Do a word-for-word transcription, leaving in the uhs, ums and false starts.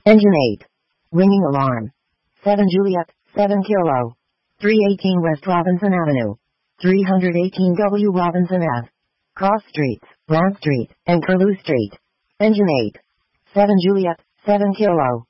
Engine eight. Ringing alarm. seven Juliet, seven Kilo. three eighteen West Robinson Avenue. three eighteen W Robinson Ave. Cross Streets, Brown Street, and Curlew Street. Engine eight. seven Juliet, seven Kilo.